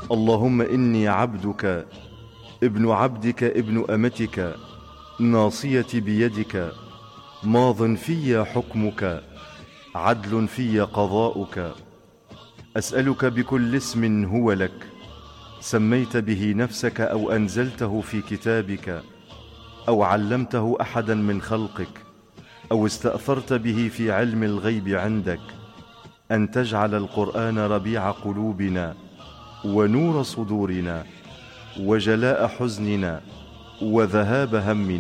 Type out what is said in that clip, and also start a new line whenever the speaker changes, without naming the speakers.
اللهم إني عبدك ابن عبدك ابن أمتك، ناصيتي بيدك، ماض في حكمك، عدل في قضاؤك. أسألك بكل اسم هو لك، سميت به نفسك أو أنزلته في كتابك أو علمته أحدا من خلقك أو استأثرت به في علم الغيب عندك، أن تجعل القرآن ربيع قلوبنا ونور صدورنا وجلاء حزننا وذهاب همنا.